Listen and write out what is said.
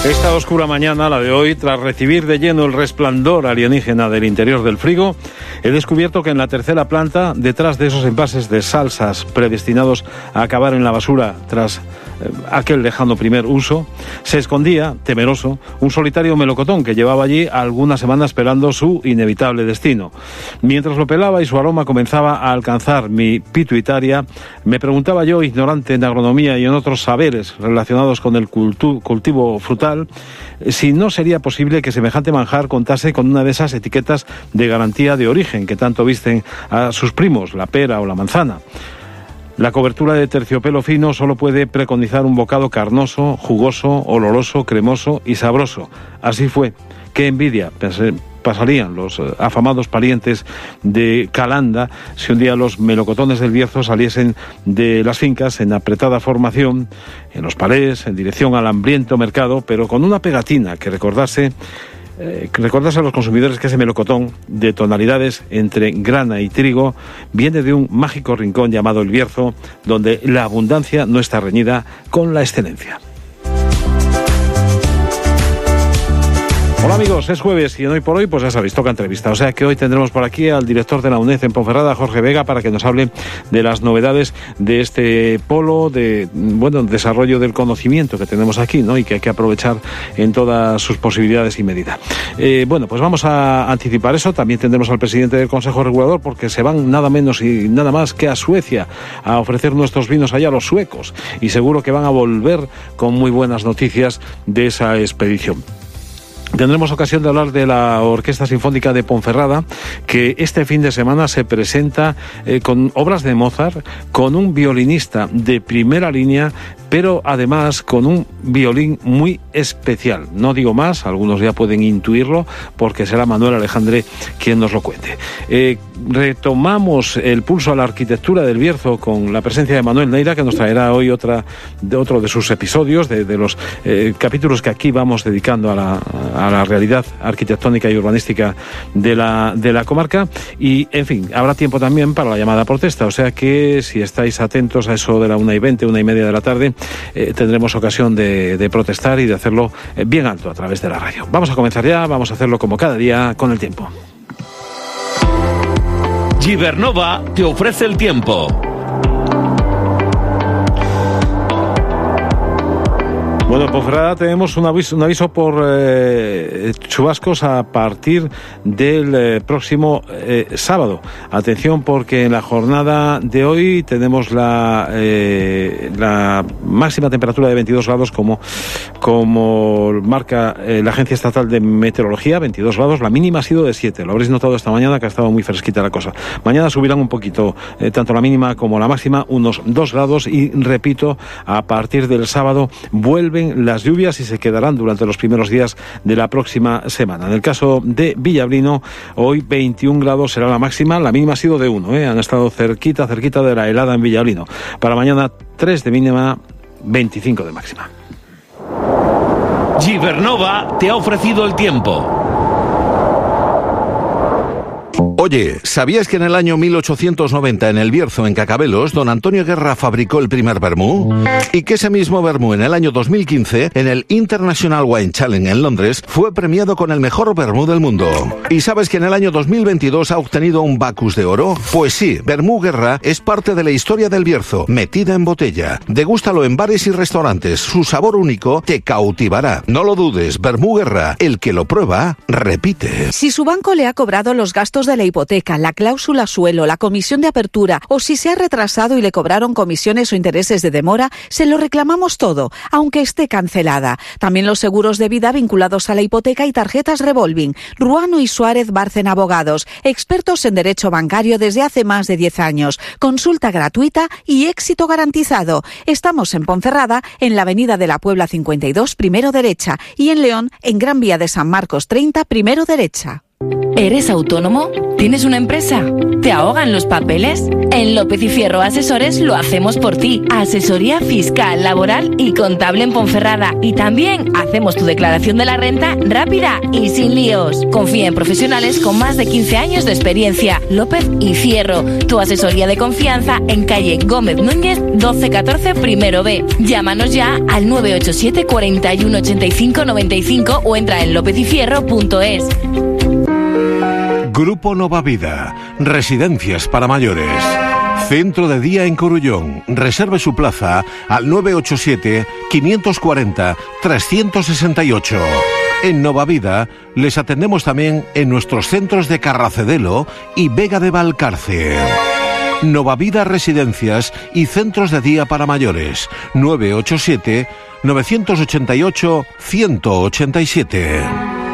Esta oscura mañana, la de hoy, tras recibir de lleno el resplandor alienígena del interior del frigo, he descubierto que en la tercera planta, detrás de esos envases de salsas predestinados a acabar en la basura tras aquel lejano primer uso, se escondía, temeroso, un solitario melocotón que llevaba allí algunas semanas esperando su inevitable destino. Mientras lo pelaba y su aroma comenzaba a alcanzar mi pituitaria, me preguntaba yo, ignorante en agronomía y en otros saberes relacionados con el cultivo frutal, si no sería posible que semejante manjar contase con una de esas etiquetas de garantía de origen que tanto visten a sus primos, la pera o la manzana. La cobertura de terciopelo fino solo puede preconizar un bocado carnoso, jugoso, oloroso, cremoso y sabroso. Así fue. ¡Qué envidia! Pasarían los afamados parientes de Calanda si un día los melocotones del Bierzo saliesen de las fincas en apretada formación, en los palés, en dirección al hambriento mercado, pero con una pegatina que recordase a los consumidores que ese melocotón de tonalidades entre grana y trigo viene de un mágico rincón llamado el Bierzo, donde la abundancia no está reñida con la excelencia. Hola amigos, es jueves y en Hoy por Hoy pues ya sabéis, toca entrevista. O sea que hoy tendremos por aquí al director de la UNED en Ponferrada, Jorge Vega, para que nos hable de las novedades de este polo de desarrollo del conocimiento que tenemos aquí, ¿no? Y que hay que aprovechar en todas sus posibilidades y medidas. Pues vamos a anticipar eso. También tendremos al presidente del Consejo Regulador, porque se van nada menos y nada más que a Suecia a ofrecer nuestros vinos allá a los suecos, y seguro que van a volver con muy buenas noticias de esa expedición. Tendremos ocasión de hablar de la Orquesta Sinfónica de Ponferrada, que este fin de semana se presenta con obras de Mozart, con un violinista de primera línea, pero además con un violín muy especial. No digo más, algunos ya pueden intuirlo, porque será Manuel Alejandre quien nos lo cuente. Retomamos el pulso a la arquitectura del Bierzo con la presencia de Manuel Neira, que nos traerá hoy otro de sus episodios, de los capítulos que aquí vamos dedicando a la realidad arquitectónica y urbanística de la comarca. Y, en fin, habrá tiempo también para la llamada a protesta, o sea que si estáis atentos a eso de la 1:20, 1:30 de la tarde, tendremos ocasión de protestar y de hacerlo bien alto a través de la radio. Vamos a comenzar ya, vamos a hacerlo como cada día con el tiempo. Gibernova te ofrece el tiempo. Bueno, en Ponferrada tenemos un aviso por chubascos a partir del próximo sábado. Atención, porque en la jornada de hoy tenemos la máxima temperatura de 22 grados como marca la Agencia Estatal de Meteorología, 22 grados. La mínima ha sido de 7. Lo habréis notado esta mañana, que ha estado muy fresquita la cosa. Mañana subirán un poquito, tanto la mínima como la máxima, unos 2 grados. Y repito, a partir del sábado vuelven las lluvias y se quedarán durante los primeros días de la próxima semana. En el caso de Villablino, hoy 21 grados será la máxima, la mínima ha sido de 1, han estado cerquita de la helada en Villablino. Para mañana 3 de mínima, 25 de máxima. Gibernova te ha ofrecido el tiempo. Oye, ¿sabías que en el año 1890 en el Bierzo, en Cacabelos, don Antonio Guerra fabricó el primer vermú? Y que ese mismo vermú en el año 2015, en el International Wine Challenge en Londres, fue premiado con el mejor vermú del mundo. ¿Y sabes que en el año 2022 ha obtenido un Bacus de oro? Pues sí, Vermú Guerra es parte de la historia del Bierzo, metida en botella. Degústalo en bares y restaurantes, su sabor único te cautivará. No lo dudes, Vermú Guerra, el que lo prueba, repite. Si su banco le ha cobrado los gastos de la hipoteca, la cláusula suelo, la comisión de apertura, o si se ha retrasado y le cobraron comisiones o intereses de demora, se lo reclamamos todo, aunque esté cancelada. También los seguros de vida vinculados a la hipoteca y tarjetas revolving. Ruano y Suárez Bárcena Abogados, expertos en derecho bancario desde hace más de 10 años. Consulta gratuita y éxito garantizado. Estamos en Ponferrada, en la Avenida de la Puebla 52, primero derecha, y en León, en Gran Vía de San Marcos 30, primero derecha. ¿Eres autónomo? ¿Tienes una empresa? ¿Te ahogan los papeles? En López y Fierro Asesores lo hacemos por ti. Asesoría fiscal, laboral y contable en Ponferrada. Y también hacemos tu declaración de la renta rápida y sin líos. Confía en profesionales con más de 15 años de experiencia. López y Fierro, tu asesoría de confianza en calle Gómez Núñez 1214 primero B. Llámanos ya al 987 41 85 95 o entra en lopezyfierro.es. Grupo Nova Vida, residencias para mayores. Centro de día en Corullón. Reserve su plaza al 987 540 368. En Nova Vida les atendemos también en nuestros centros de Carracedelo y Vega de Valcarce. Nova Vida Residencias y Centros de Día para Mayores. 987 988 187.